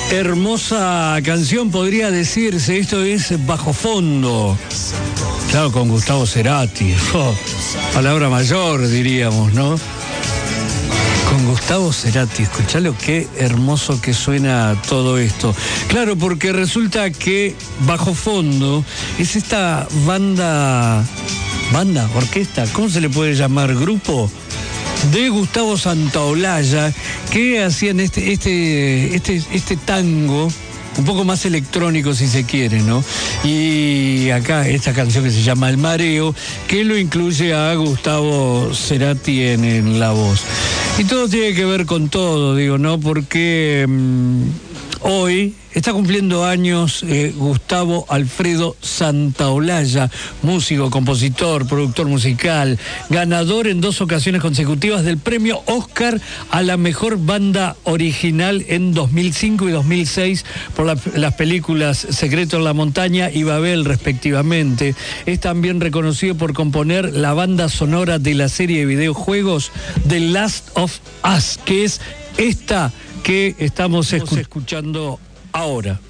Hermosa canción, podría decirse. Esto es Bajo Fondo. Claro, con Gustavo Cerati. Palabra mayor, diríamos, ¿no? Con Gustavo Cerati. Escuchalo, qué hermoso que suena todo esto. Claro, porque resulta que Bajo Fondo es esta banda, orquesta, ¿cómo se le puede llamar? Grupo de Gustavo Santaolalla, que hacían este tango un poco más electrónico, si se quiere, ¿no? Y acá esta canción que se llama El Mareo, que lo incluye a Gustavo Cerati en la voz. Y todo tiene que ver con todo, digo, ¿no? Porque hoy está cumpliendo años Gustavo Alfredo Santaolalla, músico, compositor, productor musical, ganador en 2 ocasiones consecutivas del premio Oscar a la mejor banda original en 2005 y 2006 por las películas Secreto en la Montaña y Babel, respectivamente. Es también reconocido por componer la banda sonora de la serie de videojuegos The Last of Us, que es esta que estamos escuchando ahora.